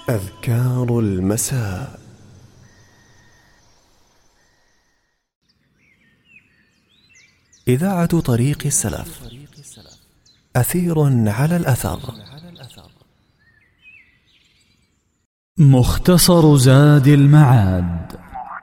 أذكار المساء. إذاعة طريق السلف، أثير على الأثر. مختصر زاد المعاد.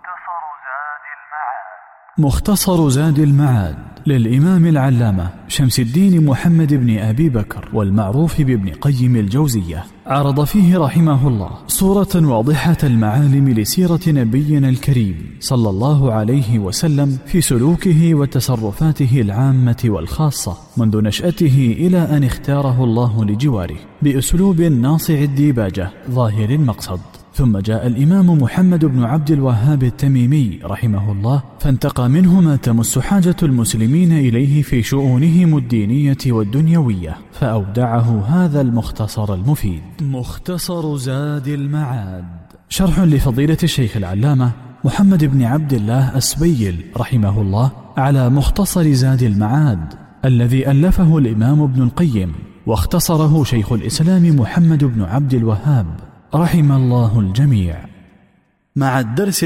مختصر زاد المعاد للإمام العلامة شمس الدين محمد بن أبي بكر والمعروف بابن قيم الجوزية، عرض فيه رحمه الله صورة واضحة المعالم لسيرة نبينا الكريم صلى الله عليه وسلم في سلوكه وتصرفاته العامة والخاصة منذ نشأته إلى أن اختاره الله لجواره بأسلوب ناصع الديباجة ظاهر المقصد. ثم جاء الإمام محمد بن عبد الوهاب التميمي رحمه الله فانتقى منه ما تمس حاجة المسلمين إليه في شؤونهم الدينية والدنيوية، فأودعه هذا المختصر المفيد. مختصر زاد المعاد، شرح لفضيلة الشيخ العلامة محمد بن عبد الله السبيل رحمه الله على مختصر زاد المعاد الذي ألفه الإمام ابن القيم واختصره شيخ الإسلام محمد بن عبد الوهاب رحم الله الجميع. مع الدرس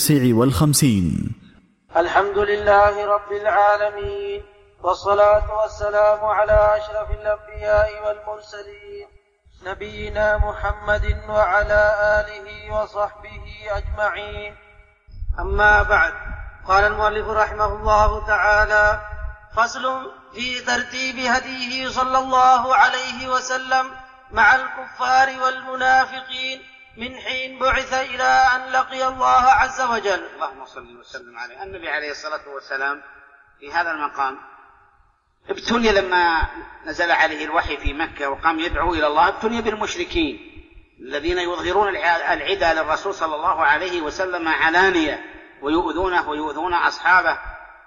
59. الحمد لله رب العالمين، والصلاة والسلام على أشرف الأنبياء والمرسلين نبينا محمد وعلى آله وصحبه أجمعين. أما بعد، قال المؤلف رحمه الله تعالى: فصل في ترتيب هديه صلى الله عليه وسلم مع الكفار والمنافقين من حين بعث إلى أن لقي الله عز وجل. اللهم صل وسلم عليه. النبي عليه الصلاة والسلام في هذا المقام ابتلي لما نزل عليه الوحي في مكة وقام يدعو إلى الله، ابتلي بالمشركين الذين يظهرون العدى للرسول صلى الله عليه وسلم علانية ويؤذونه ويؤذون أصحابه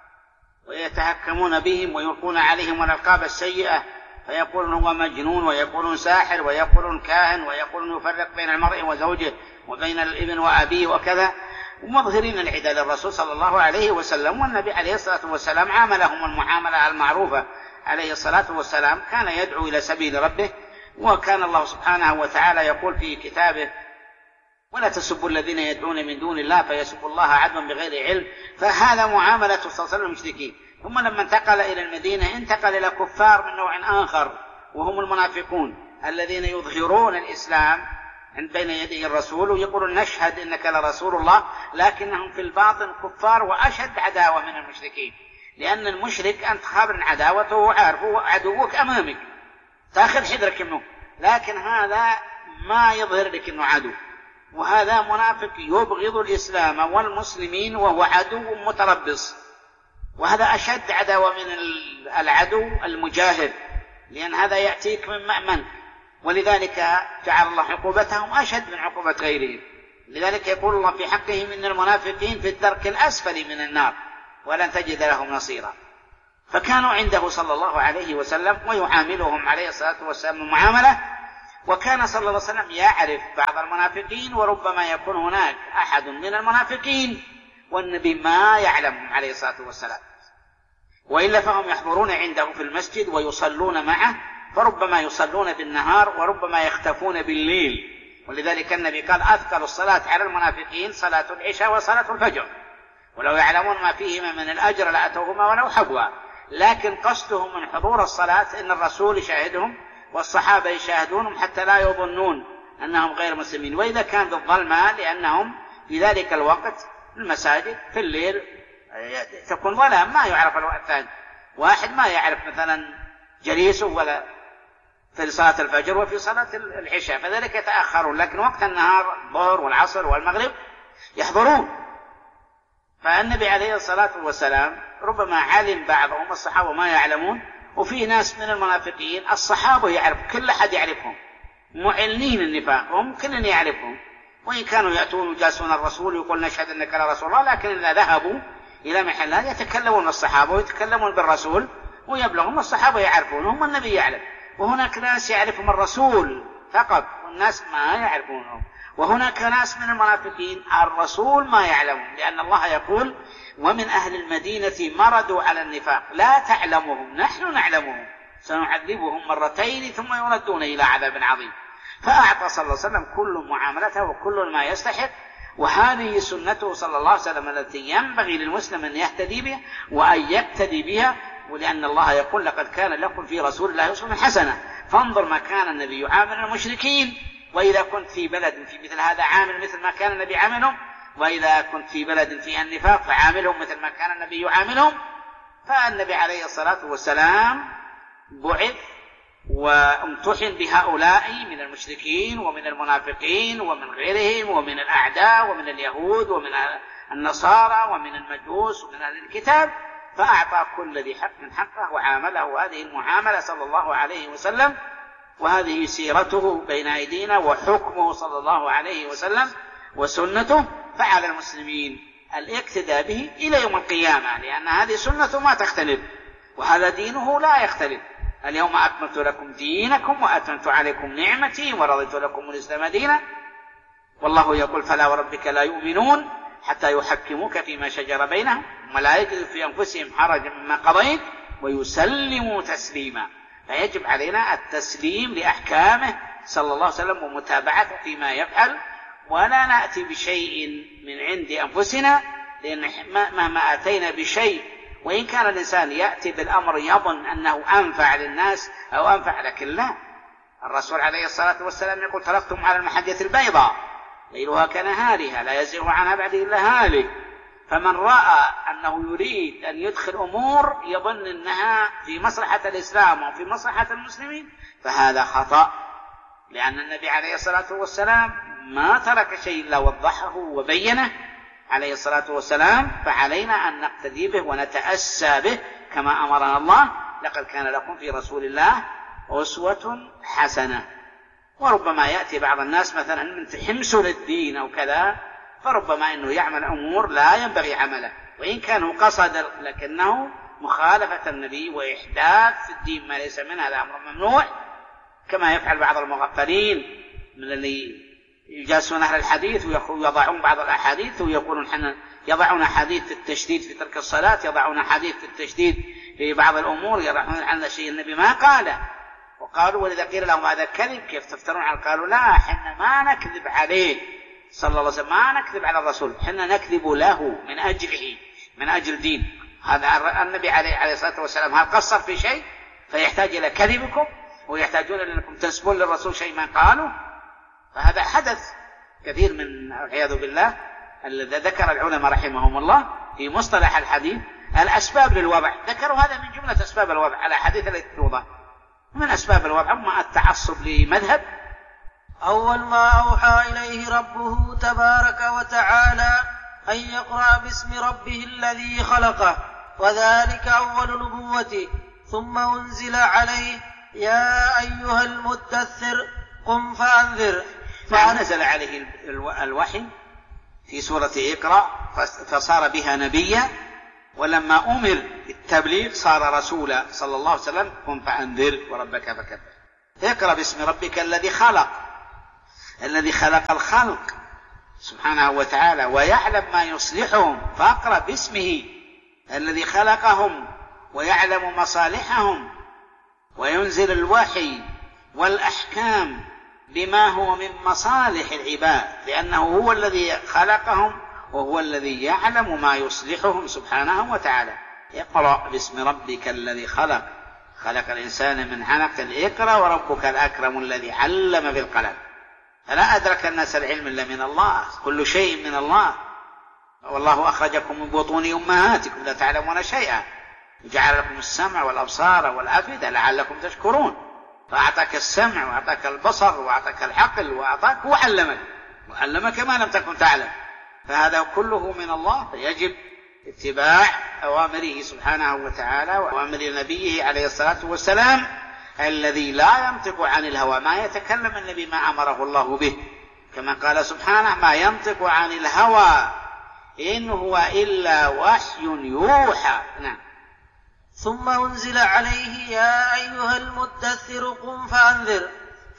ويتهكمون بهم ويلقون عليهم الألقاب السيئة، فيقولون هو مجنون ويقولون ساحر ويقولون كاهن ويقولون يفرق بين المرء وزوجه وبين الابن وأبيه وكذا، ومظهرين العدى للرسول صلى الله عليه وسلم. والنبي عليه الصلاة والسلام عاملهم المعاملة المعروفة عليه الصلاة والسلام، كان يدعو إلى سبيل ربه، وكان الله سبحانه وتعالى يقول في كتابه: ولا تسبوا الذين يدعون من دون الله فيسبوا الله عدوا بغير علم. فهذا معاملة صلى الله عليه وسلم المشركين. ثم لما انتقل إلى المدينة انتقل إلى كفار من نوع آخر، وهم المنافقون الذين يظهرون الإسلام بين يدي الرسول ويقولون نشهد إنك لرسول الله، لكنهم في الباطن كفار وأشد عداوة من المشركين، لأن المشرك أنت خابر عداوته وعارفه عدوك أمامك تأخذ حذرك منه، لكن هذا ما يظهر لك أنه عدو، وهذا منافق يبغض الإسلام والمسلمين وهو عدو متربص، وهذا أشد عداوة من العدو المجاهد، لأن هذا يأتيك من مأمن، ولذلك جعل الله عقوبتهم أشد من عقوبة غيرهم. لذلك يقول الله في حقهم إن المنافقين في الدرك الأسفل من النار ولن تجد لهم نصيرا. فكانوا عنده صلى الله عليه وسلم ويعاملهم عليه الصلاة والسلام معاملة، وكان صلى الله عليه وسلم يعرف بعض المنافقين، وربما يكون هناك أحد من المنافقين والنبي ما يعلمهم عليه الصلاة والسلام، وإلا فهم يحضرون عنده في المسجد ويصلون معه، فربما يصلون بالنهار وربما يختفون بالليل. ولذلك النبي قال: أثقل الصلاة على المنافقين صلاة العشاء وصلاة الفجر، ولو يعلمون ما فيهما من الأجر لأتوهما ولو حبوا. لكن قصدهم من حضور الصلاة إن الرسول يشاهدهم والصحابة يشاهدونهم حتى لا يظنون أنهم غير مسلمين. وإذا كان بالظلمة، لأنهم في ذلك الوقت المساجد في الليل تكون ظلام ما يعرف الوقت الثاني، واحد ما يعرف مثلا جليسه ولا في صلاة الفجر وفي صلاة العشاء، فذلك يتأخرون، لكن وقت النهار الظهر والعصر والمغرب يحضرون. فالنبي عليه الصلاة والسلام ربما علم بعضهم الصحابة ما يعلمون، وفي ناس من المنافقين الصحابة يعرف، كل أحد يعرفهم، معلنين النفاق هم كلن يعرفهم، وإن كانوا يأتون ويجالسون الرسول ويقول نشهد أنك لرسول الله، لكن إذا ذهبوا إلى محلات يتكلمون الصحابة ويتكلمون بالرسول ويبلغهم، الصحابة يعرفونهم والنبي يعلم. وهناك ناس يعرفهم الرسول فقط والناس ما يعرفونهم، وهناك ناس من المنافقين الرسول ما يعلمهم، لأن الله يقول: ومن أهل المدينة مردوا على النفاق لا تعلمهم نحن نعلمهم سنعذبهم مرتين ثم يردون إلى عذاب عظيم. فأعطى صلى الله عليه وسلم كل معاملته وكل ما يستحق، وهذه سنته صلى الله عليه وسلم التي ينبغي للمسلم أن يهتدي بها وأن يقتدي بها، ولأن الله يقول لقد كان لكم في رسول الله أسوة حسنة. فانظر ما كان النبي يعامل المشركين، وإذا كنت في بلد في مثل هذا عامل مثل ما كان النبي عاملهم، وإذا كنت في بلد فيها النفاق فعاملهم مثل ما كان النبي يعاملهم. فالنبي عليه الصلاة والسلام بعث وامتحن بهؤلاء من المشركين ومن المنافقين ومن غيرهم ومن الأعداء ومن اليهود ومن النصارى ومن المجوس ومن أهل الكتاب، فأعطى كل ذي حق حقه وعامله هذه المعاملة صلى الله عليه وسلم. وهذه سيرته بين أيدينا وحكمه صلى الله عليه وسلم وسنته، فعلى المسلمين الاقتداء به إلى يوم القيامة، لأن هذه سنته ما تختلف وهذا دينه لا يختلف. اليوم أكملت لكم دينكم وأتممت عليكم نعمتي ورضيت لكم الإسلام دينا. والله يقول فلا وربك لا يؤمنون حتى يحكموك فيما شجر بينهم ولا يجدوا في أنفسهم حرجا مما قضيت ويسلموا تسليما. فيجب علينا التسليم لأحكامه صلى الله عليه وسلم ومتابعته فيما يفعل، ولا نأتي بشيء من عند أنفسنا، لأن مهما أتينا بشيء وإن كان الإنسان يأتي بالأمر يظن أنه أنفع للناس أو أنفع، لكن لا. الرسول عليه الصلاة والسلام يقول تركتم على المحجة البيضاء ليلها كنهارها لا يزيغ عنها بعد إلا هالك. فمن رأى أنه يريد أن يدخل أمور يظن أنها في مصلحة الإسلام وفي مصلحة المسلمين فهذا خطأ، لأن النبي عليه الصلاة والسلام ما ترك شيء إلا وضحه وبينه عليه الصلاة والسلام. فعلينا أن نقتدي به ونتأسى به كما أمرنا الله لقد كان لكم في رسول الله أسوة حسنة. وربما يأتي بعض الناس مثلا من حمس للدين أو كذا، فربما أنه يعمل أمور لا ينبغي عمله وإن كان قصد، لكنه مخالفة النبي وإحداث في الدين ما ليس منه، هذا أمر ممنوع، كما يفعل بعض المغفلين من اللي يجالسون أهل الحديث ويضعون بعض الأحاديث ويقولون حنا يضعون حديث في التشديد في ترك الصلاة، يضعون حديث في التشديد في بعض الأمور، يضعون عن شيء النبي ما قاله. وقالوا ولذا قيل لهم هذا كذب كيف تفترون على؟ قالوا لا، حنا ما نكذب عليه صلى الله عليه وسلم، ما نكذب على الرسول، حنا نكذب له من أجله من أجل دين. هذا النبي عليه الصلاة والسلام هل قصر في شيء فيحتاج إلى كذبكم ويحتاجون أنكم تنسبون للرسول شيء ما قالوا؟ فهذا حدث كثير من العياذ بالله. الذي ذكر العلماء رحمهم الله في مصطلح الحديث الأسباب للوضع، ذكروا هذا من جملة أسباب الوضع على حديث التي توضع. من أسباب الوضع ما التعصب لمذهب. أول ما أوحى إليه ربه تبارك وتعالى أن يقرأ باسم ربه الذي خلقه، وذلك أول نبوته. ثم أنزل عليه يا أيها المدثر قم فأنذر. فنزل عليه الوحي في سورة اقرأ فصار بها نبيا، ولما أمر بالتبليغ صار رسولا صلى الله عليه وسلم قم فأنذر وربك فكبر. اقرأ باسم ربك الذي خلق، الذي خلق الخلق سبحانه وتعالى ويعلم ما يصلحهم، فاقرأ باسمه الذي خلقهم ويعلم مصالحهم وينزل الوحي والأحكام بما هو من مصالح العباد، لأنه هو الذي خلقهم وهو الذي يعلم ما يصلحهم سبحانه وتعالى. اقرأ باسم ربك الذي خلق، خلق الإنسان من علق. اقرأ وربك الأكرم الذي علم بالقلم. فلا أدرك الناس العلم إلا من الله، كل شيء من الله. والله أخرجكم من بطون أمهاتكم لا تعلمون شيئا وجعل لكم السمع والأبصار والأفئدة لعلكم تشكرون. فأعطاك السمع وأعطاك البصر وأعطاك العقل وأعطاك وعلمك ما لم تكن تعلم. فهذا كله من الله، فيجب اتباع أوامره سبحانه وتعالى وأوامر نبيه عليه الصلاة والسلام الذي لا ينطق عن الهوى، ما يتكلم النبي ما أمره الله به، كما قال سبحانه ما ينطق عن الهوى إن هو إلا وحي يوحى. نعم. ثم أنزل عليه يا أيها المدثر قم فأنذر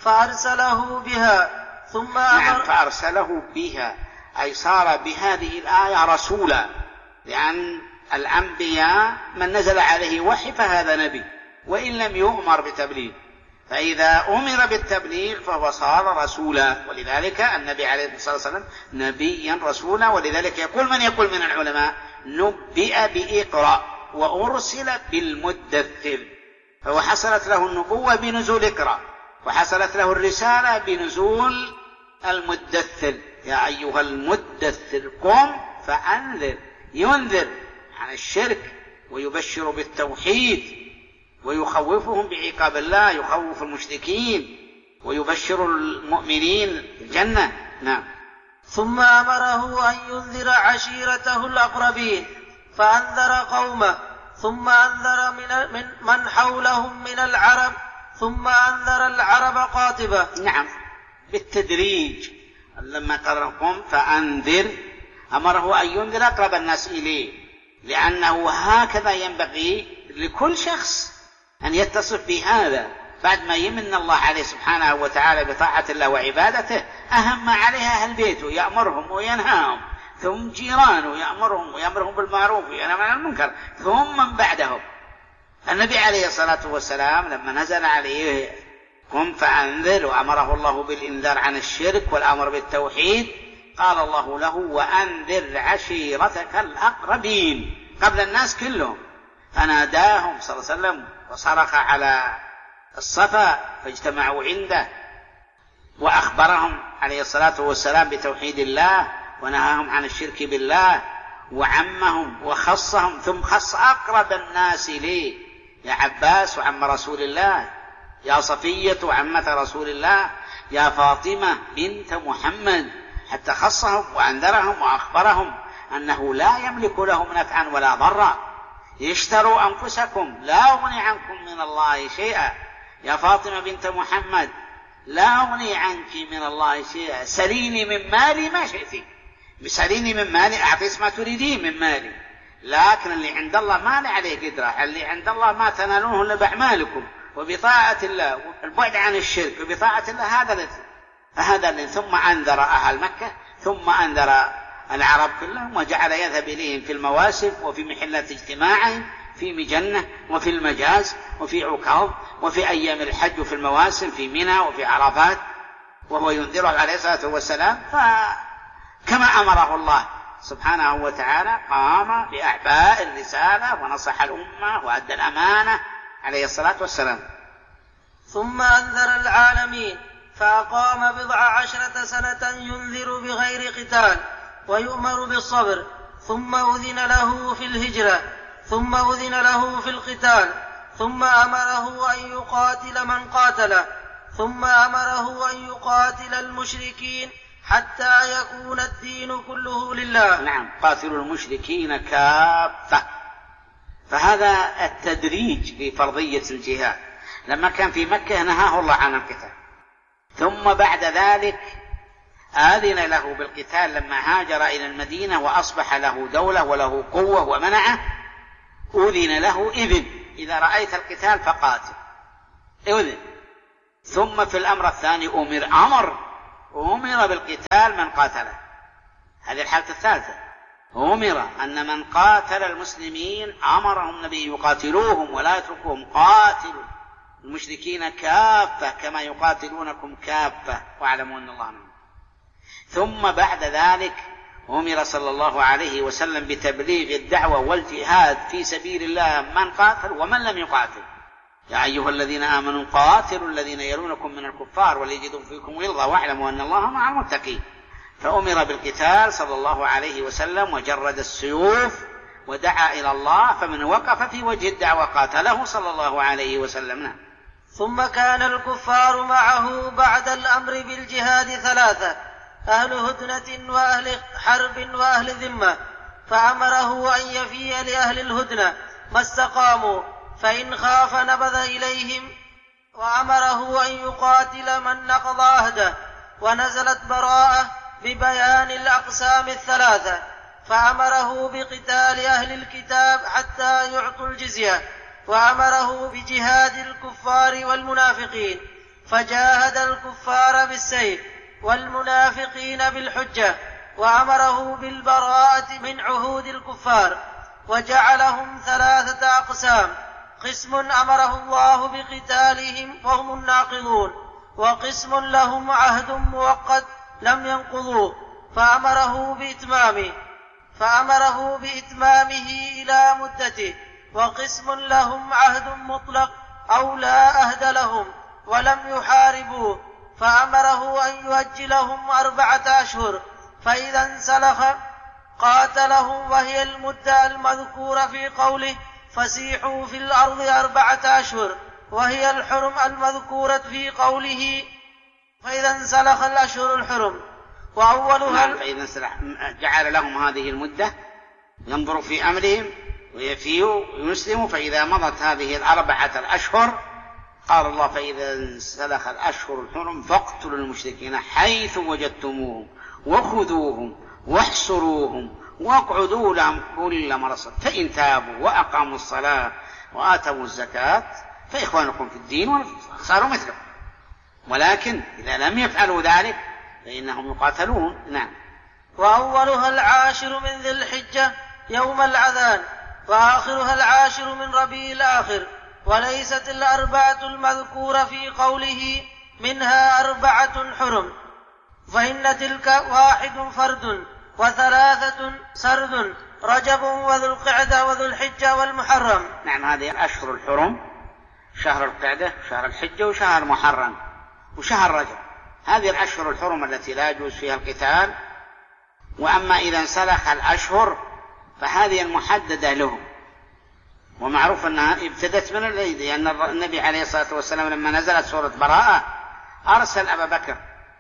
فأرسله بها. ثم نعم، فأرسله بها أي صار بهذه الآية رسولا، لأن الأنبياء من نزل عليه وحي فهذا نبي وإن لم يؤمر بتبليغ. فإذا أمر بالتبليغ فهو صار رسولا، ولذلك النبي عليه الصلاة والسلام نبيا رسولا. ولذلك يقول من يقول من العلماء نبئ بإقرأ وأرسل بالمدثر، فهو حصلت له النبوة بنزول إقرأ، وحصلت له الرسالة بنزول المدثر. يا أيها المدثر قم فأنذر، ينذر عن الشرك ويبشر بالتوحيد ويخوفهم بعقاب الله، يخوف المشركين ويبشر المؤمنين الجنة. نعم. ثم أمره أن ينذر عشيرته الأقربين فأنذر قومه، ثم أنذر من حولهم من العرب، ثم أنذر العرب قاطبة. نعم، بالتدريج. لما قال قم فأنذر أمره أن ينذر أقرب الناس إليه، لأنه هكذا ينبغي لكل شخص أن يتصف بهذا بعد ما يمن الله عليه سبحانه وتعالى بطاعة الله وعبادته. أهم ما عليها أهل بيته يأمرهم وينهاهم، ثم جيرانه يأمرهم بالمعروف وينهاهم عن المنكر، ثم من بعدهم. النبي عليه الصلاة والسلام لما نزل عليه قم فأنذر وأمره الله بالإنذار عن الشرك والأمر بالتوحيد، قال الله له وأنذر عشيرتك الأقربين قبل الناس كلهم. فناداهم صلى الله عليه وسلم وصرخ على الصفا فاجتمعوا عنده، وأخبرهم عليه الصلاة والسلام بتوحيد الله ونهاهم عن الشرك بالله وعمهم وخصهم، ثم خص أقرب الناس إليه يا عباس وعم رسول الله، يا صفية وعمة رسول الله، يا فاطمة بنت محمد، حتى خصهم وأنذرهم وأخبرهم أنه لا يملك لهم نفعا ولا ضرا. اشتروا أنفسكم لا أغني عنكم من الله شيئا، يا فاطمة بنت محمد لا أغني عنك من الله شيئا، سليني من مالي ما شئتي، سليني من مالي أعطيك ما تريدين من مالي، لكن اللي عند الله ما لي عليه قدرة، اللي عند الله ما تنالونه إلا بأعمالكم وبطاعة الله والبعد عن الشرك وبطاعة الله. هذا اللي ثم أنذر أهل مكة، ثم أنذر العرب كلهم، وجعل يذهب إليهم في المواسم وفي محلات اجتماعهم، في مجنة وفي المجاز وفي عكاظ وفي أيام الحج وفي المواسم في منى وفي عرفات، وهو ينذره عليه الصلاة والسلام. فكما أمره الله سبحانه وتعالى قام بأعباء الرسالة ونصح الأمة وأدى الأمانة عليه الصلاة والسلام. ثم أنذر العالمين فأقام 14 سنة ينذر بغير قتال ويؤمر بالصبر، ثم أذن له في الهجرة، ثم أذن له في القتال، ثم أمره أن يقاتل من قاتله، ثم أمره أن يقاتل المشركين حتى يكون الدين كله لله. نعم، قاتلوا المشركين كافة. فهذا التدريج في فرضية الجهاد. لما كان في مكة نهاه الله عن القتال، ثم بعد ذلك آذن له بالقتال لما هاجر إلى المدينة وأصبح له دولة وله قوة ومنعه، أذن له إذن إذا رأيت القتال فقاتل، إذن. ثم في الأمر الثاني أمر بالقتال من قاتله. هذه الحالة الثالثة، أمر أن من قاتل المسلمين أمرهم النبي يقاتلوهم ولا يتركوهم، قاتلوا المشركين كافة كما يقاتلونكم كافة واعلموا أن الله معهم. ثم بعد ذلك أمر صلى الله عليه وسلم بتبليغ الدعوة والجهاد في سبيل الله من قاتل ومن لم يقاتل. يا أيها الذين آمنوا قاتلوا الذين يلونكم من الكفار وليجدوا فيكم غلظة واعلموا أن الله مع المتقين. فأمر بالقتال صلى الله عليه وسلم وجرد السيوف ودعا إلى الله، فمن وقف في وجه الدعوة قاتله صلى الله عليه وسلم. ثم كان الكفار معه بعد الأمر بالجهاد 3: أهل هدنة وأهل حرب وأهل ذمة، فأمره أن يفي لأهل الهدنة ما استقاموا، فإن خاف نبذ إليهم، وأمره أن يقاتل من نقض عهده. ونزلت براءة ببيان الأقسام 3، فأمره بقتال أهل الكتاب حتى يعطوا الجزية، وأمره بجهاد الكفار والمنافقين، فجاهد الكفار بالسيف والمنافقين بالحجة، وأمره بالبراءة من عهود الكفار، وجعلهم 3 أقسام: قسم أمره الله بقتالهم وهم الناقضون، وقسم لهم عهد مؤقت لم ينقضوه فأمره بإتمامه إلى مدته، وقسم لهم عهد مطلق أو لا أهد لهم ولم يحاربوه فأمره أن يؤجلهم 4 أشهر، فإذا انسلخ قاتلهم، وهي المدة المذكورة في قوله فسيحوا في الأرض 4 أشهر، وهي الحرم المذكورة في قوله فإذا انسلخ الأشهر الحرم. وأولها فإذا جعل لهم هذه المدة ينظروا في أمرهم ويفيوا ويسلموا، فإذا مضت هذه 4 أشهر قال الله فإذا انسلخ الأشهر الحرم فاقتلوا المشركين حيث وجدتموهم وخذوهم واحصروهم واقعدوا لهم كل مرصد، فإن تابوا وأقاموا الصلاة وآتوا الزكاة فإخوانكم في الدين وصاروا مثلكم، ولكن إذا لم يفعلوا ذلك فإنهم يقاتلون. نعم. وأولها 10 من ذي الحجة يوم العذان، وآخرها 10 من ربيع الآخر، وليست 4 المذكورة في قوله منها 4 حرم، فإن تلك 1 فرد و3 سرد، رجب وذو القعدة وذو الحجة والمحرم. نعم، هذه أشهر الحرم، شهر القعدة شهر الحجة وشهر المحرم وشهر رجب، هذه الأشهر الحرم التي لا يجوز فيها القتال. وأما إذا انسلخ الأشهر فهذه المحددة لهم، ومعروف أنها ابتدت من العيد، لأن النبي عليه الصلاة والسلام لما نزلت سورة براءة أرسل أبا بكر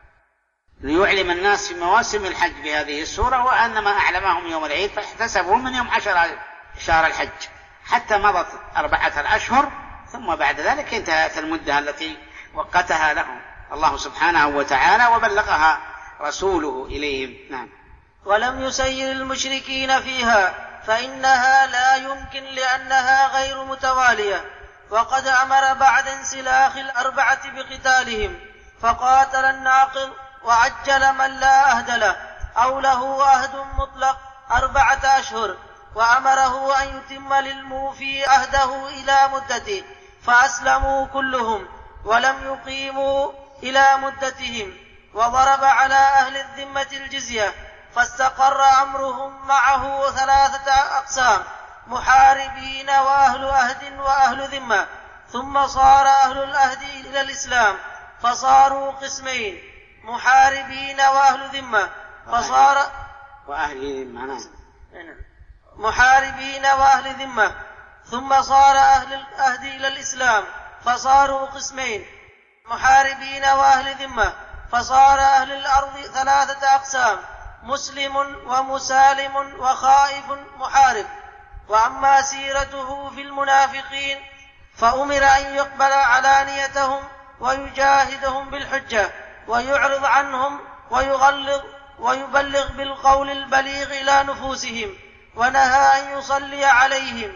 ليعلم الناس في مواسم الحج بهذه السورة، وأنما أعلمهم يوم العيد فاحتسبوا من يوم 10 شهر الحج حتى مضت 4 أشهر، ثم بعد ذلك انتهت المدة التي وقتها لهم الله سبحانه وتعالى وبلغها رسوله إليهم. نعم. ولم يسير المشركين فيها فإنها لا يمكن لأنها غير متوالية، وقد أمر بعد انسلاخ 4 بقتالهم، فقاتل الناقض وعجل من لا أهد له أو له أهد مطلق 4 أشهر، وأمره أن يتم للموفي أهده إلى مدته، فأسلموا كلهم ولم يقيموا إلى مدتهم، وضرب على أهل الذمة الجزية، فاستقر أمرهم معه 3 أقسام: محاربين وأهل أهد وأهل ذمة. ثم صار أهل الأهد إلى الإسلام فصاروا قسمين: محاربين وأهل ذمة فصار محاربين وأهل ذمة. ثم صار أهل الأهد إلى الإسلام فصاروا قسمين: محاربين وأهل ذمة. فصار أهل الأرض 3 أقسام: مسلم ومسالم وخائف محارب. وأما سيرته في المنافقين فأمر أن يقبل علانيتهم ويجاهدهم بالحجة ويعرض عنهم ويغلظ ويبلغ بالقول البليغ إلى نفوسهم، ونهى أن يصلي عليهم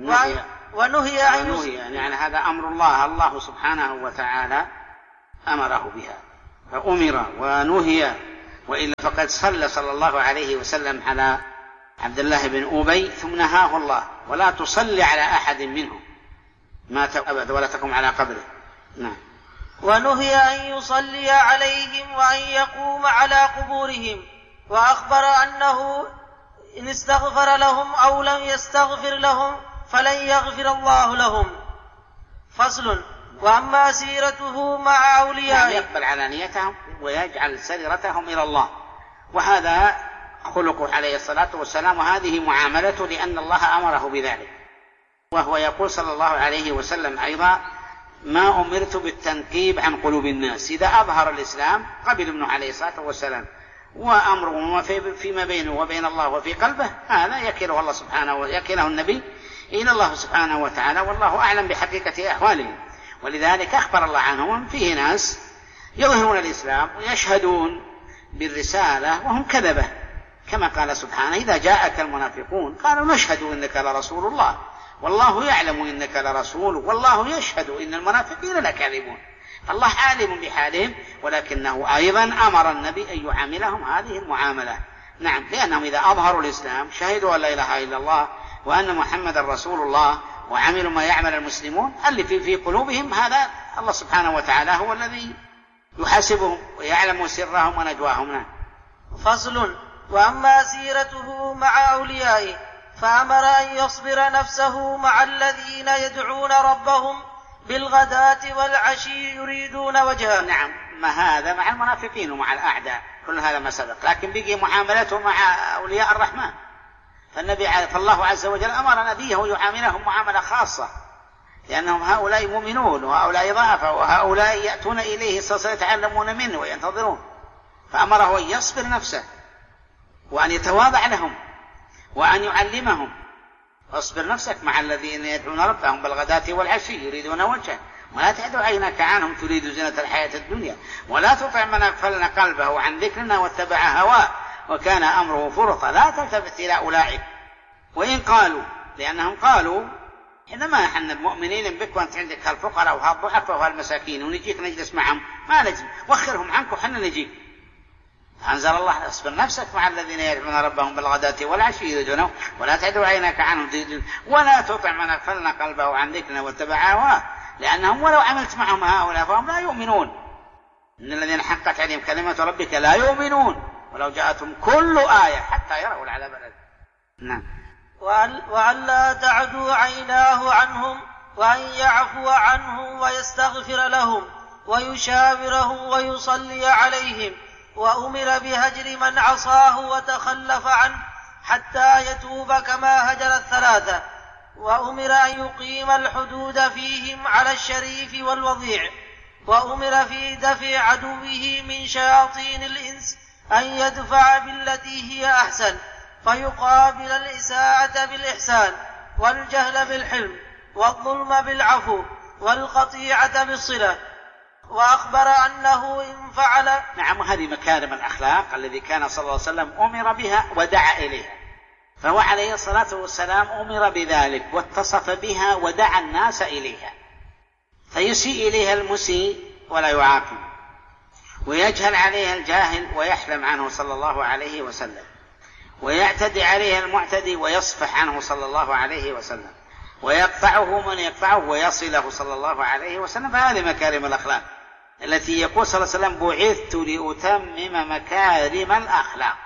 ونهي أن يصلي، يعني هذا أمر الله سبحانه وتعالى أمره بها، فأمر ونهي، وإلا فقد صلى الله عليه وسلم على عبد الله بن أبي ثم نهاه الله: ولا تصلي على أحد منهم مات أبدا ولا تقم على قبره. نعم. ونهي أن يصلي عليهم وأن يقوم على قبورهم، وأخبر أنه إن استغفر لهم أو لم يستغفر لهم فلن يغفر الله لهم. فصل. وأما سيرته مع أوليائه يقبل علانيتهم ويجعل سريرتهم إلى الله، وهذا خلقه عليه الصلاة والسلام، وهذه معاملته لأن الله أمره بذلك. وهو يقول صلى الله عليه وسلم أيضا: ما أمرت بالتنقيب عن قلوب الناس. إذا أظهر الإسلام قبل ابنه عليه الصلاة والسلام، وأمره فيما بينه وبين الله وفي قلبه هذا يكله الله سبحانه يكله النبي إلى الله سبحانه وتعالى، والله أعلم بحقيقة أحوالهم. ولذلك أخبر الله عنهم: فيه ناس يظهرون الإسلام ويشهدون بالرسالة وهم كذبة، كما قال سبحانه: إذا جاءك المنافقون قالوا نشهد إنك لرسول الله والله يعلم إنك لرسول والله يشهد إن المنافقين لكاذبون. الله عالم بحالهم، ولكنه أيضا أمر النبي أن يعاملهم هذه المعاملة. نعم، لأنهم إذا أظهروا الإسلام شهدوا أن لا إله إلا الله وأن محمد رسول الله وعملوا ما يعمل المسلمون، اللي في قلوبهم هذا الله سبحانه وتعالى هو الذي يحاسبهم ويعلم سرهم ونجواهم. فصل. وأما سيرته مع أوليائه فأمر أن يصبر نفسه مع الذين يدعون ربهم بالغداة والعشي يريدون وجهه. نعم، ما هذا مع المنافقين ومع الأعداء، كل هذا ما سبق، لكن بقي معاملته مع أولياء الرحمن. فالله عز وجل أمر نبيه يعاملهم معاملة خاصة، لأنهم هؤلاء مؤمنون وهؤلاء ضعفاء وهؤلاء يأتون إليه يتعلمون منه وينتظرون، فأمره أن يصبر نفسه وأن يتواضع لهم وأن يعلمهم. اصبر نفسك مع الذين يدعون ربهم بالغداة والعشي يريدون وجهه ولا تعد عينك عنهم تريد زينة الحياة الدنيا ولا تطع من أغفلنا قلبه عن ذكرنا واتبع هواه وكان أمره فرطا. لا تلتفت إلى أولئك وإن قالوا، لأنهم قالوا إنما احنا المؤمنين بك وأنت عندك هالفقراء وهالضعفاء وهالمساكين ونجيك نجلس معهم، ما نجي وخرهم عنك وحنا نجيك. أنزل الله اصبر نفسك مع الذين يدعون ربهم بالغداة والعشي يريدونه ولا تعد عينك عنهم ولا تطع من أغفلنا قلبه عن ذكرنا واتبع هواه، لأنهم ولو عملت معهم هؤلاء فهم لا يؤمنون. إن الذين حقت عليهم كلمة ربك لا يؤمنون ولو جاءتهم كل آية حتى يروا العذاب الأليم. نعم. وأن لا تعدو عيناه عنهم وأن يعفو عنهم ويستغفر لهم ويشاورهم ويصلي عليهم، وأمر بهجر من عصاه وتخلف عنه حتى يتوب كما هجر الثلاثة، وأمر أن يقيم الحدود فيهم على الشريف والوضيع، وأمر في دفع عدوه من شياطين الإنس أن يدفع بالتي هي أحسن فيقابل الإساءة بالإحسان والجهل بالحلم والظلم بالعفو والقطيعة بالصلة، وأخبر أنه إن فعل. نعم، هذه مكارم الأخلاق الذي كان صلى الله عليه وسلم أمر بها ودعا إليها، فهو عليه الصلاة والسلام أمر بذلك واتصف بها ودعا الناس إليها، فيسيء إليها المسيء ولا يعاقب، ويجهل عليها الجاهل ويحلم عنه صلى الله عليه وسلم، ويعتدي عليها المعتدي ويصفح عنه صلى الله عليه وسلم، ويقطعه من يقطعه ويصله صلى الله عليه وسلم. فهذه مكارم الأخلاق التي يقول صلى الله عليه وسلم بعثت لأتمم مكارم الأخلاق،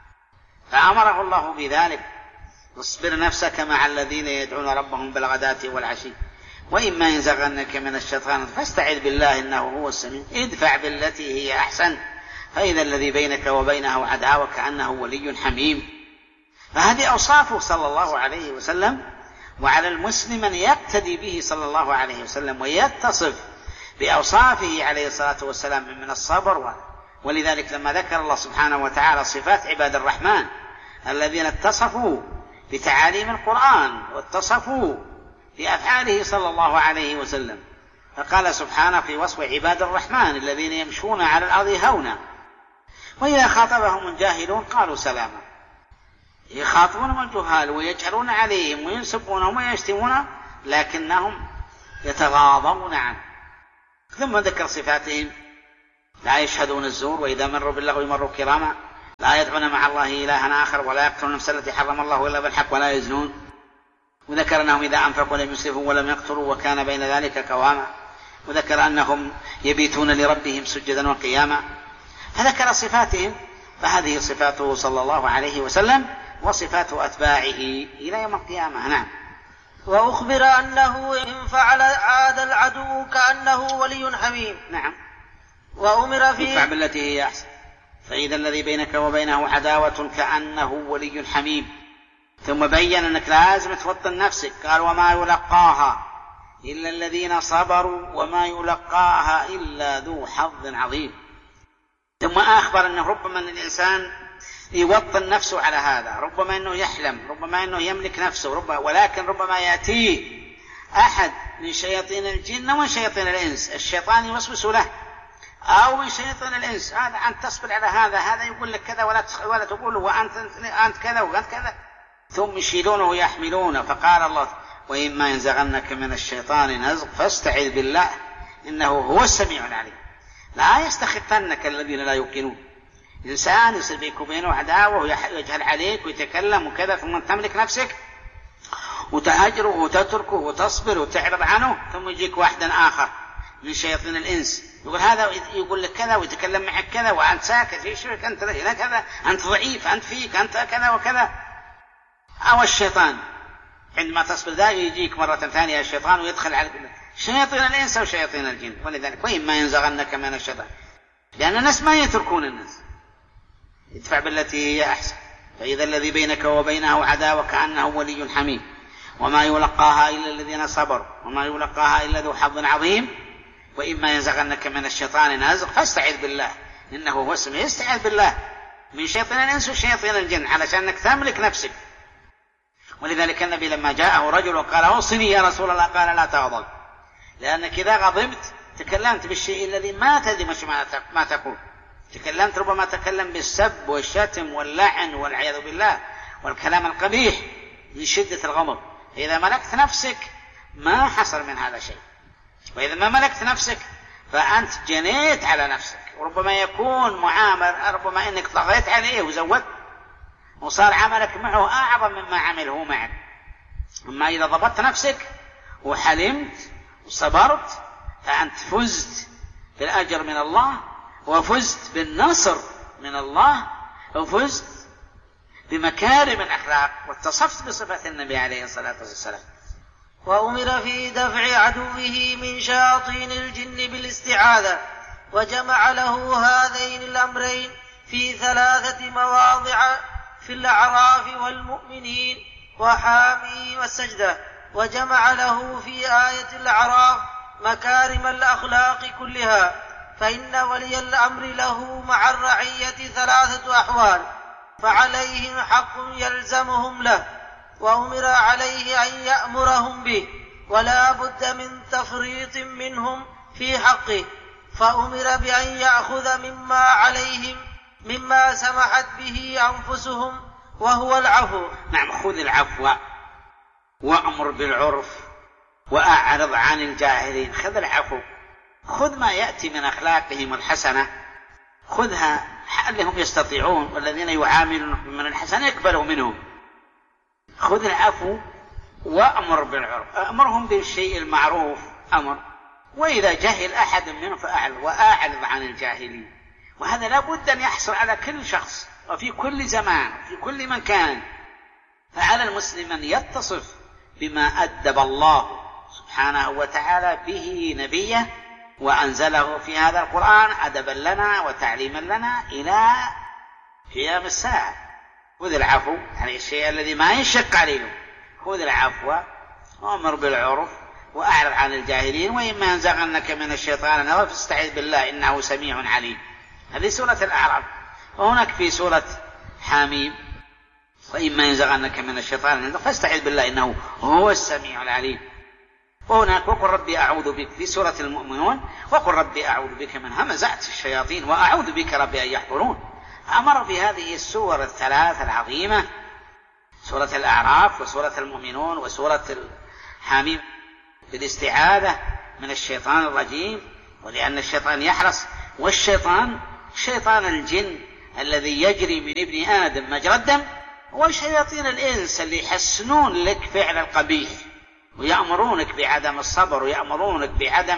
فأمره الله بذلك. اصبر نفسك مع الذين يدعون ربهم بالغداة والعشي وإما ينزغنك من الشيطان فاستعذ بالله إنه هو السميع ادفع بالتي هي أحسن فإذا الذي بينك وبينه عداوة كأنه ولي حميم. فهذه أوصافه صلى الله عليه وسلم، وعلى المسلم أن يقتدي به صلى الله عليه وسلم ويتصف بأوصافه عليه الصلاة والسلام من الصبر. ولذلك لما ذكر الله سبحانه وتعالى صفات عباد الرحمن الذين اتصفوا بتعاليم القرآن واتصفوا بأفعاله صلى الله عليه وسلم، فقال سبحانه في وصف عباد الرحمن الذين يمشون على الأرض هونا وإذا خاطبهم الجاهلون قالوا سلاما. يخاطبونهم الجهال ويجهرون عليهم وينسبونهم ويشتمون لكنهم يتغاضون عنه. ثم ذكر صفاتهم: لا يشهدون الزور وإذا مروا باللغو مروا كراما، لا يدعون مع الله إلها آخر ولا يقتلون النفس التي حرم الله إلا بالحق ولا يزنون. وذكر أنهم إذا أنفقوا لم يسرفوا ولم يقتروا وكان بين ذلك قواما. وذكر أنهم يبيتون لربهم سجدا وقياما. فذكر صفاتهم، فهذه صفاته صلى الله عليه وسلم وصفات أتباعه إلى يوم القيامة. نعم. وأخبر أنه إن فعل عاد العدو كأنه ولي حميم. نعم. وأمر فيه ادفع بالتي هي أحسن فإذا الذي بينك وبينه عداوة كأنه ولي حميم. ثم بين أنك لازم توطن نفسك. قال: وما يلقاها إلا الذين صبروا وما يلقاها إلا ذو حظ عظيم. ثم أخبر أنه ربما أن الإنسان يوطن نفسه على هذا، ربما أنه يحلم، ربما أنه يملك نفسه، ولكن ربما يأتيه أحد من شياطين الجن ومن شياطين الإنس، الشيطان يوسوس له، أو من شياطين الإنس هذا أن تصبر على هذا يقول لك كذا ولا تقول وأنت كذا وأنت كذا، ثم يشيلونه ويحملونه. فقال الله: وإما ينزغنك من الشيطان نزغ فاستعذ بالله إنه هو السميع العليم. لا يستخفنك الذين لا يوقنون. إنسان يصير بينك وبينه عداوة ويجهل عليك ويتكلم وكذا، ثم تملك نفسك وتهجره وتتركه وتصبر وتعرض عنه، ثم يجيك واحد آخر من شياطين الإنس يقول هذا، يقول لك كذا ويتكلم معك كذا وأنت ساكت، ايش بك أنت هنا كذا، أنت ضعيف، أنت فيك، أنت كذا وكذا. أو الشيطان عندما تصبر ذا يجيك مرة ثانية الشيطان ويدخل على شياطين الإنس أو شياطين الجن. ولذلك وإما ينزغنك من الشيطان، لأن الناس ما يتركون الناس، ادفع بالتي هي أحسن، فإذا الذي بينك وبينه عداوة كأنه ولي حميم، وما يلقاها إلا الذين صبروا وما يلقاها إلا ذو حظ عظيم. وإما ينزغنك من الشيطان نازغ فاستعذ بالله إنه هو السميع. استعذ بالله من شيطان الإنس وشيطان الجن علشانك تملك نفسك. ولذلك النبي لما جاءه رجل وقال أوصني يا رسول الله قال لا تغضب، لأنك إذا غضبت تكلمت بالشيء الذي ما تدري ما تقول، تكلمت ربما تكلم بالسب والشتم واللعن والعياذ بالله والكلام القبيح من شدة الغضب. إذا ملكت نفسك ما حصل من هذا شيء، وإذا ما ملكت نفسك فأنت جنيت على نفسك، وربما يكون معامل، ربما إنك طغيت عليه وزودت وصار عملك معه أعظم مما عمله معك. أما إذا ضبطت نفسك وحلمت وصبرت فأنت فزت بالأجر من الله، وفزت بالنصر من الله، وفزت بمكارم الأخلاق، واتصفت بصفة النبي عليه الصلاة والسلام. وأمر في دفع عدوه من شياطين الجن بالاستعاذة، وجمع له هذين الأمرين في 3 مواضع في الأعراف والمؤمنين وحامي والسجدة، وجمع له في آية الأعراف مكارم الأخلاق كلها، فإن ولي الأمر له مع الرعية 3 أحوال، فعليهم حق يلزمهم له، وأمر عليه أن يأمرهم به، ولا بد من تفريط منهم في حقه، فأمر بأن يأخذ مما عليهم مما سمحت به أنفسهم وهو العفو. نعم، خذ العفو وأمر بالعرف وأعرض عن الجاهلين. خذ العفو، خذ ما يأتي من أخلاقهم الحسنة، خذها اللي هم يستطيعون، والذين يعاملون من الحسن يقبلوا منهم. خذ العفو وأمر بالعرف، أمرهم بالشيء المعروف أمر، وإذا جهل أحد منهم فأعرض وأعرض عن الجاهلين. وهذا لا بد أن يحصل على كل شخص وفي كل زمان وفي كل مكان. فعلى المسلم أن يتصف بما أدب الله سبحانه وتعالى به نبيه وأنزله في هذا القرآن أدبا لنا وتعليما لنا إلى قيام الساعة. خذ العفو، يعني الشيء الذي ما يشق عليه، خذ العفو وأمر بالعرف وأعرض عن الجاهلين، وإما ينزغنك من الشيطان نزغ فاستعذ بالله إنه سميع عليم. هذه سورة الأعراف. وهناك في سورة حميم وإما ينزغنك من الشيطان نزغ فاستعذ بالله إنه هو السميع العليم. وهناك وقل ربي أعوذ بك في سورة المؤمنون، وقل ربي أعوذ بك من همزات الشياطين وأعوذ بك ربي أن يحضرون. أمر بهذه السور الثلاث العظيمة، سورة الأعراف وسورة المؤمنون وسورة الحميم، بالاستعاذة من الشيطان الرجيم، ولأن الشيطان يحرص، والشيطان شيطان الجن الذي يجري من ابن آدم مجرى الدم، وشياطين الإنس اللي يحسنون لك فعل القبيح ويأمرونك بعدم الصبر ويأمرونك بعدم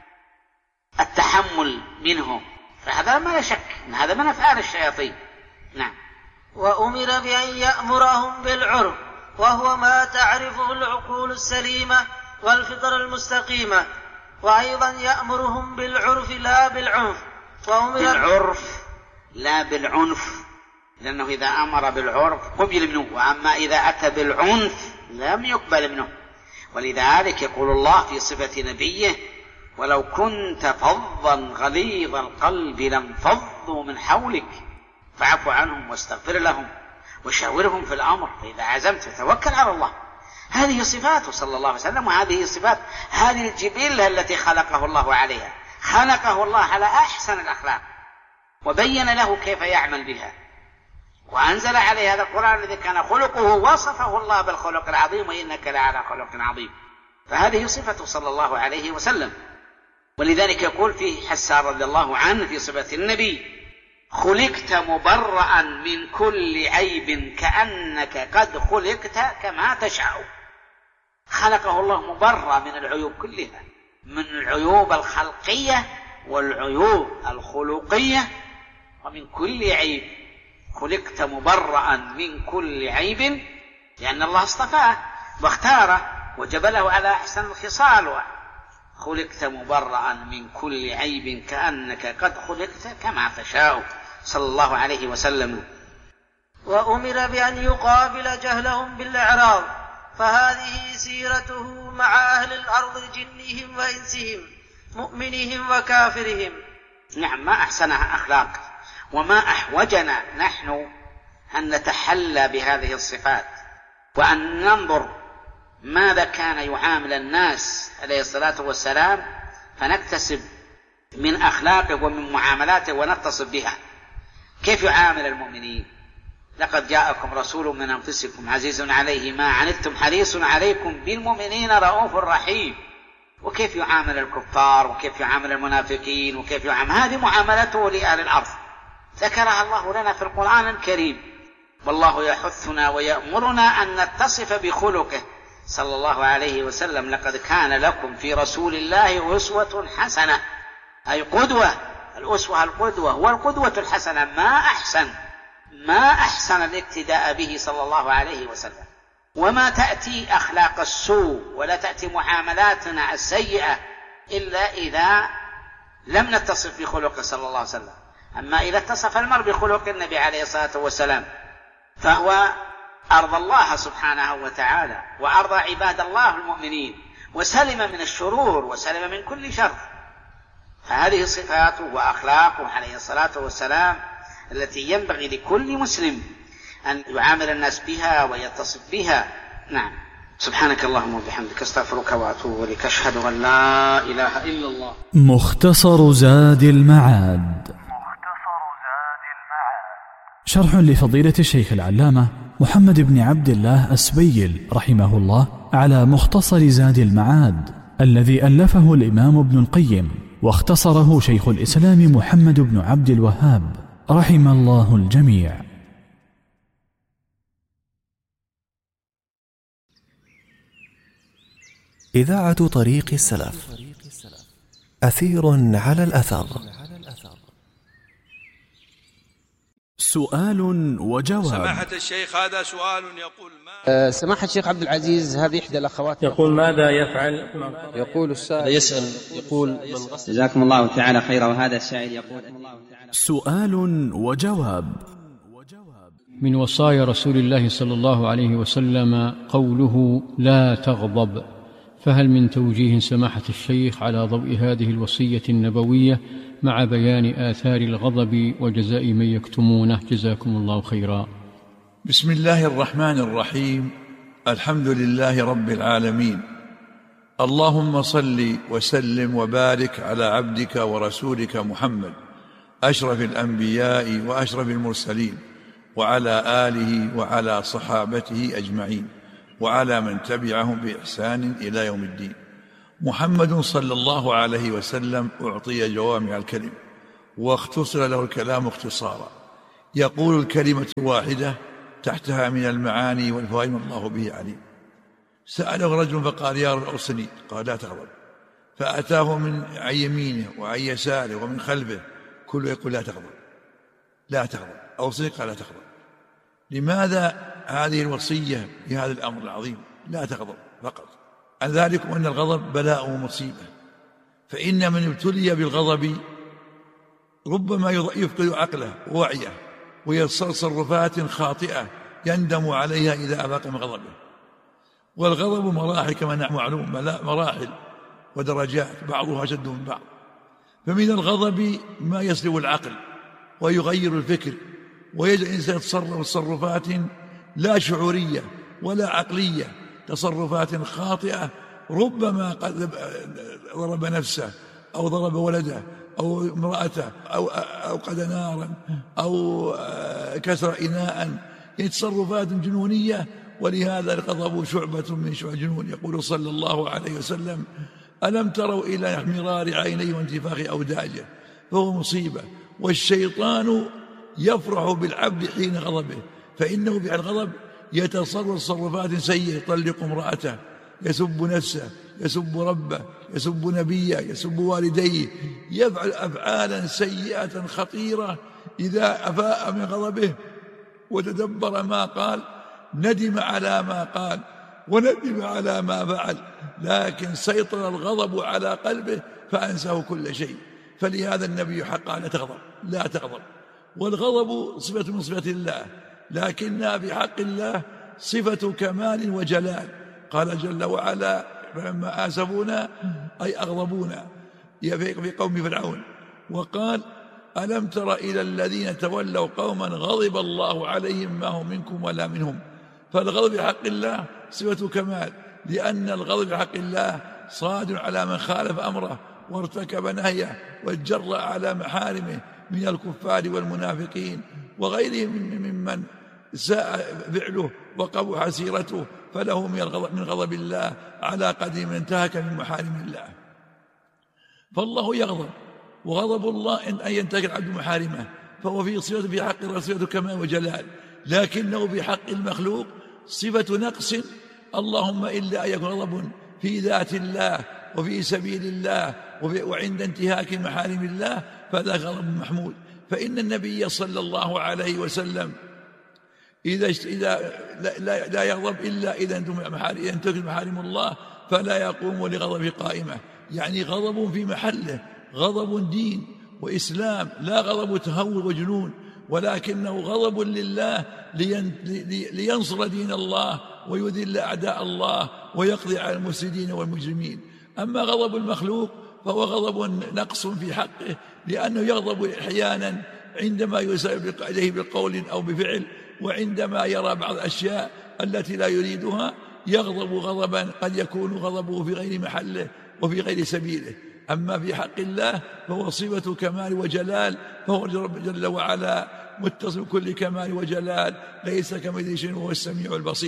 التحمل منهم. فهذا ما لا شك أن هذا من أفعال الشياطين. نعم. وأمر بأن يأمرهم بالعرف، وهو ما تعرفه العقول السليمة والفطر المستقيمة، وأيضا يأمرهم بالعرف لا بالعنف. بالعرف لا بالعنف، لأنه إذا أمر بالعرف قبل منه، وأما إذا أتى بالعنف لم يقبل منه. ولذلك يقول الله في صفة نبيه: ولو كنت فظا غليظ القلب لانفضوا من حولك فاعف عنهم واستغفر لهم وشاورهم في الأمر فإذا عزمت فتوكل على الله. هذه صفاته صلى الله عليه وسلم، وهذه صفات هذه الجبلة التي خلقه الله عليها. خلقه الله على أحسن الأخلاق وبين له كيف يعمل بها، وأنزل عليه هذا القرآن الذي كان خلقه، وصفه الله بالخلق العظيم: وإنك لعلى خلق عظيم. فهذه صفته صلى الله عليه وسلم. ولذلك يقول في حسان رضي الله عنه في صفة النبي: خلقت مبرأ من كل عيب كأنك قد خلقت كما تشاء. خلقه الله مبرأ من العيوب كلها، من العيوب الخلقية والعيوب الخلقية، ومن كل عيب. خلقت مبرأ من كل عيب، لأن الله اصطفاه واختاره وجبله على أحسن الخصال. خلقت مبرأ من كل عيب كأنك قد خلقت كما تشاء، صلى الله عليه وسلم. وأمر بأن يقابل جهلهم بالإعراض، فهذه سيرته مع أهل الأرض جنهم وإنسهم، مؤمنهم وكافرهم. نعم، ما أحسنها أخلاق، وما أحوجنا نحن أن نتحلى بهذه الصفات، وأن ننظر ماذا كان يعامل الناس عليه الصلاة والسلام، فنكتسب من أخلاقه ومن معاملاته ونتصف بها. كيف يعامل المؤمنين؟ لقد جاءكم رسول من أنفسكم عزيز عليه ما عنتم حريص عليكم بالمؤمنين رؤوف رحيم. وكيف يعامل الكفار، وكيف يعامل المنافقين، وكيف يعامل، هذه معاملته لأهل الأرض ذكرها الله لنا في القرآن الكريم. والله يحثنا ويأمرنا أن نتصف بخلقه صلى الله عليه وسلم. لقد كان لكم في رسول الله أسوة حسنة، أي قدوة. الأسوة القدوة والقدوة الحسنة. ما أحسن الاقتداء به صلى الله عليه وسلم. وما تأتي أخلاق السوء ولا تأتي معاملاتنا السيئة إلا إذا لم نتصف بخلقه صلى الله عليه وسلم. أما إذا اتصف المرء بخلق النبي عليه الصلاة والسلام فهو أرضى الله سبحانه وتعالى، وأرضى عباد الله المؤمنين، وسلم من الشرور وسلم من كل شر. فهذه صفاته وأخلاقه عليه الصلاة والسلام التي ينبغي لكل مسلم أن يعامل الناس بها ويتصف بها. نعم. سبحانك اللهم وبحمدك، استغفرك وأتوب إليك، أشهد أن لا إله إلا الله. مختصر زاد المعاد. شرح لفضيلة الشيخ العلامة محمد بن عبد الله السبيل رحمه الله على مختصر زاد المعاد الذي ألفه الإمام ابن القيم، واختصره شيخ الإسلام محمد بن عبد الوهاب رحم الله الجميع. إذاعة طريق السلف، أثير على الأثر. سؤال وجواب. سماحة الشيخ، هذا سؤال يقول ما سماحة الشيخ عبد العزيز، هذه إحدى الأخوات يقول ماذا يفعل؟ يقول السائل يسأل يقول جزاكم الله تعالى خيرا. وهذا السائل يقول سؤال وجواب. من وصايا رسول الله صلى الله عليه وسلم قوله لا تغضب، فهل من توجيه سماحة الشيخ على ضوء هذه الوصية النبوية مع بيان آثار الغضب وجزاء من يكتمونه؟ جزاكم الله خيرا. بسم الله الرحمن الرحيم. الحمد لله رب العالمين، اللهم صل وسلم وبارك على عبدك ورسولك محمد أشرف الأنبياء وأشرف المرسلين، وعلى آله وعلى صحابته أجمعين، وعلى من تبعهم بإحسان إلى يوم الدين. محمد صلى الله عليه وسلم أعطي جوامع الكلم واختصر له الكلام اختصارا، يقول الكلمة واحدة تحتها من المعاني والفوائد الله به عليم. سأله رجل فقال يا رب أوصني، قال لا تغضب، فأتاه من عن يمينه وعن يساره ومن خلفه كله يقول لا تغضب لا تغضب، أوصني، قال لا تغضب. لماذا هذه الوصية بهذا الأمر العظيم؟ لا تغضب فقط. عن ذلك أن الغضب بلاء ومصيبة، فإن من ابتلي بالغضب ربما يفقد عقله ووعيه ويصير تصرفات خاطئة يندم عليها إذا أفاق من غضبه. والغضب مراحل كما نحن معلوم، مراحل ودرجات بعضها أشد من بعض. فمن الغضب ما يسلب العقل ويغير الفكر ويجعل الإنسان يتصرف تصرفات لا شعورية ولا عقلية، تصرفات خاطئة، ربما قد ضرب نفسه أو ضرب ولده أو امرأته أو أوقد نارا أو كسر إناء، يعني تصرفات جنونية. ولهذا الغضب شعبة من شعب الجنون. يقول صلى الله عليه وسلم ألم تروا إلى احمرار عينيه وانتفاخ أوداجه، فهو مصيبة. والشيطان يفرح بالعبد حين غضبه، فإنه بالغضب يتصرف تصرفات سيئة، يطلق امرأته يسب نفسه، يسب ربه، يسب نبيه، يسب والديه، يفعل أفعالا سيئة خطيرة. إذا أفاء من غضبه وتدبر ما قال ندم على ما قال وندم على ما فعل، لكن سيطر الغضب على قلبه فأنساه كل شيء. فلهذا النبي حقا لا تغضب. والغضب صفة من صفات الله، لكنها في حق الله صفة كمال وجلال. قال جل وعلا: فلما آسفونا أي أغضبونا في قوم فرعون. وقال: ألم تر إلى الذين تولوا قوما غضب الله عليهم ما هم منكم ولا منهم. فالغضب في حق الله صفة كمال، لأن الغضب في حق الله صادر على من خالف أمره وارتكب نهيه واتجرأ على محارمه من الكفار والمنافقين وغيرهم ممن ساء فعله وقبح سيرته، فله من غضب الله على قدر من انتهك من محارم الله. فالله يغضب، وغضب الله أن ينتهك العبد محارمه، فهو في صفة في حق الله صفة كمال وجلال، لكنه في حق المخلوق صفة نقص. اللهم إلا أن يكون غضب في ذات الله وفي سبيل الله وعند انتهاك محارم الله، فذا غضب محمود. فإن النبي صلى الله عليه وسلم إذا لا يغضب إلا إذا انتهك محارم الله، فلا يقوم لغضب قائمة، يعني غضب في محله، غضب دين وإسلام، لا غضب تهور وجنون، ولكنه غضب لله لينصر دين الله ويذل أعداء الله ويقضي على المفسدين والمجرمين. أما غضب المخلوق فهو غضب نقص في حقه، لأنه يغضب أحيانا عندما يسأل إليه بقول أو بفعل، وعندما يرى بعض الأشياء التي لا يريدها يغضب غضبا قد يكون غضبه في غير محله وفي غير سبيله. أما في حق الله فهو صفة كمال وجلال، فهو جل وعلا متصف بكل كمال وجلال، ليس كمثله شيء وهو السميع البصير.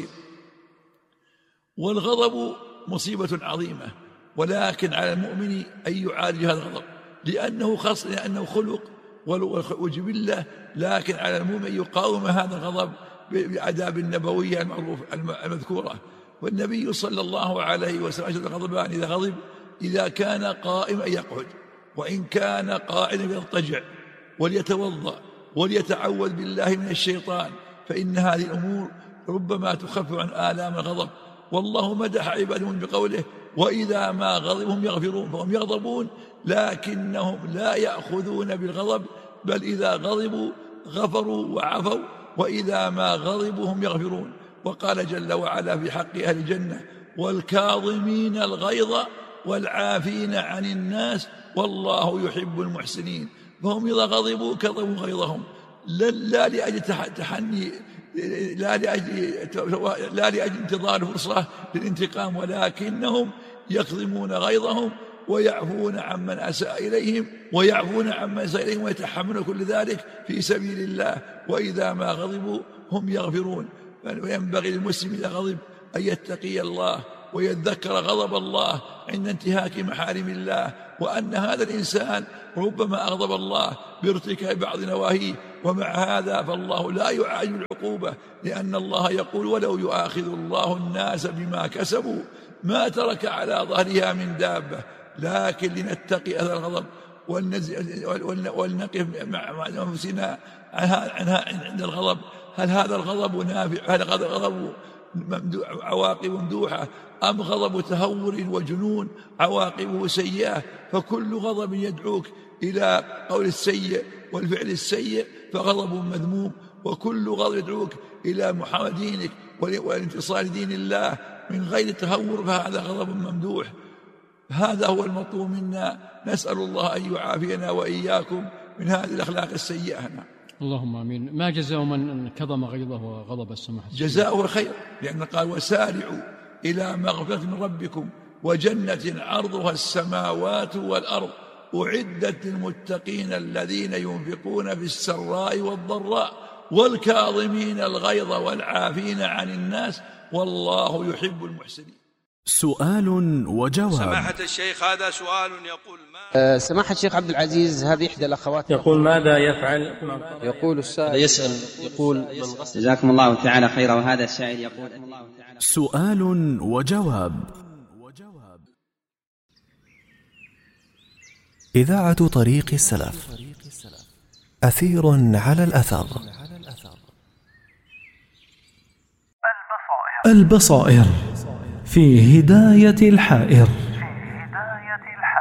والغضب مصيبة عظيمة، ولكن على المؤمن أن يعالج هذا الغضب، لأنه خلق وجبلة، لكن على المؤمن يقاوم هذا الغضب بالآداب النبوية المذكورة. والنبي صلى الله عليه وسلم الغضبان إذا غضب إذا كان قائما يقعد، وإن كان قاعدا يضطجع وليتوضأ وليتعوذ بالله من الشيطان، فإن هذه الأمور ربما تخفف عن آلام الغضب. والله مدح عبادهم بقوله: وإذا ما غضبهم يغفرون. فهم يغضبون لكنهم لا يأخذون بالغضب، بل إذا غضبوا غفروا وعفوا، وإذا ما غضبوا هم يغفرون. وقال جل وعلا في حق أهل الجنة: والكاظمين الغيظ والعافين عن الناس والله يحب المحسنين. فهم إذا غضبوا كظموا غيظهم، لا لأجل تحني، لا لأجل انتظار فرصة للانتقام، ولكنهم يكظمون غيظهم ويعفون عمن أساء إليهم ويتحملون كل ذلك في سبيل الله. وإذا ما غضبوا هم يغفرون. وينبغي للمسلم إذا غضب أن يتقي الله ويتذكر غضب الله عند انتهاك محارم الله، وأن هذا الإنسان ربما أغضب الله بارتكاب بعض نواهيه، ومع هذا فالله لا يعاجل العقوبة، لأن الله يقول: ولو يؤاخذ الله الناس بما كسبوا ما ترك على ظهرها من دابة، لكن لنتقي هذا الغضب ولنقف مع أنفسنا عنها عند الغضب. هل هذا الغضب نافع؟ هل هذا الغضب عواقب ممدوحة أم غضب تهور وجنون عواقبه سيئة؟ فكل غضب يدعوك إلى قول السيء والفعل السيء فغضب مذموم، وكل غضب يدعوك إلى محاربة دينك والانتصار لدين الله من غير تهور فهذا غضب ممدوح. هذا هو المطلوب منا، نسأل الله أن يعافينا وإياكم من هذه الأخلاق السيئة. اللهم آمين. ما جزاء من كظم غيظه وغضب السماحة؟ جزاؤه الخير، لأن قال: وسارعوا إلى مغفرة من ربكم وجنة عرضها السماوات والأرض أعدت للمتقين الذين ينفقون في السراء والضراء والكاظمين الغيظ والعافين عن الناس والله يحب المحسنين. سؤال وجواب. سماحة الشيخ، هذا سؤال يقول: ما سماحة الشيخ عبد العزيز، هذه إحدى الأخوات يقول: ماذا يفعل؟ يقول السائل يسأل يقول: جزاكم الله تعالى خيرا. وهذا السائل يقول: سؤال وجواب. إذاعة طريق السلف، أثير على الأثر. البصائر في هداية الحائر.